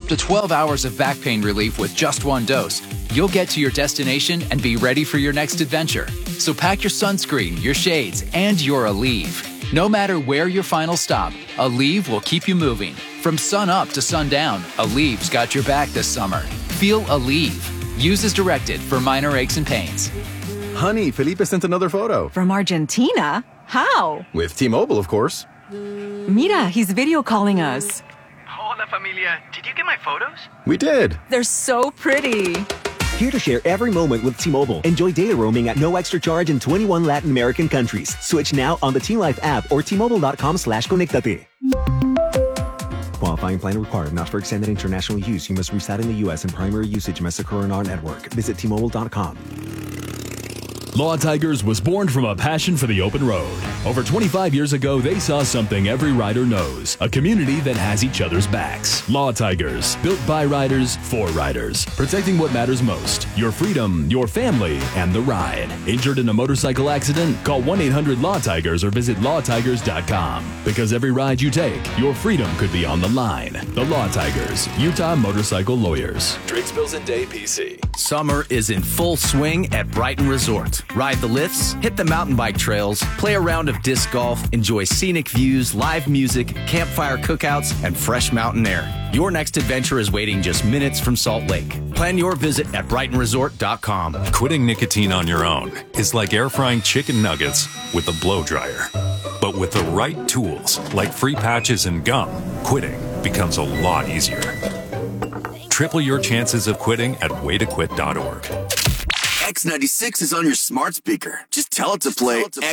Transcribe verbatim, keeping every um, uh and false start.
to twelve hours of back pain relief with just one dose, you'll get to your destination and be ready for your next adventure. So pack your sunscreen, your shades, and your Aleve. No matter where your final stop, Aleve will keep you moving. From sun up to sundown, Aleve's got your back this summer. Feel Aleve. Use as directed for minor aches and pains. Honey, Felipe sent another photo. From Argentina? How? With T-Mobile, of course. Mira, he's video calling us. Hola, familia. Did you get my photos? We did. They're so pretty. Here to share every moment with T-Mobile. Enjoy data roaming at no extra charge in twenty-one Latin American countries. Switch now on the T-Life app or T-Mobile.com slash conectate. Qualifying plan required. Not for extended international use. You must reside in the U S and primary usage must occur on our network. Visit T Mobile dot com. Law Tigers was born from a passion for the open road. Over twenty-five years ago, they saw something every rider knows, a community that has each other's backs. Law Tigers, built by riders, for riders, protecting what matters most, your freedom, your family, and the ride. Injured in a motorcycle accident? Call one eight hundred law tigers or visit law tigers dot com. Because every ride you take, your freedom could be on the line. The Law Tigers, Utah Motorcycle Lawyers. Drakes Mills and Day, P C. Summer is in full swing at Brighton Resort. Ride the lifts, hit the mountain bike trails, play a round of disc golf, enjoy scenic views, live music, campfire cookouts, and fresh mountain air. Your next adventure is waiting just minutes from Salt Lake. Plan your visit at brighton resort dot com. Quitting nicotine on your own is like air frying chicken nuggets with a blow dryer. But with the right tools, like free patches and gum, quitting becomes a lot easier. Triple your chances of quitting at way to quit dot org. X ninety-six is on your smart speaker. Just tell it to play